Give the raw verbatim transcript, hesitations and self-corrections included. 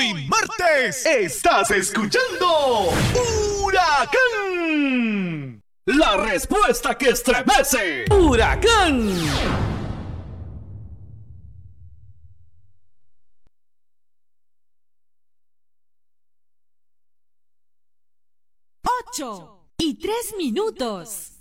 Hoy martes estás escuchando Huracán. La respuesta que estremece. Huracán. Ocho y tres minutos.